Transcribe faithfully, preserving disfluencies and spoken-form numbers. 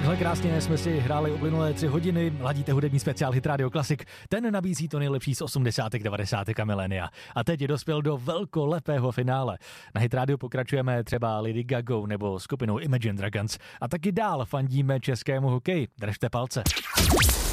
Takhle krásně jsme si hráli uplynulé tři hodiny, ladíte hudební speciál Hit Radio Classic, ten nabízí to nejlepší z osmdesátek, devadesátek a milénia. A teď je dospěl do velkolepého finále. Na Hit Radio pokračujeme třeba Lady Gagou nebo skupinou Imagine Dragons a taky dál fandíme českému hokeji. Držte palce.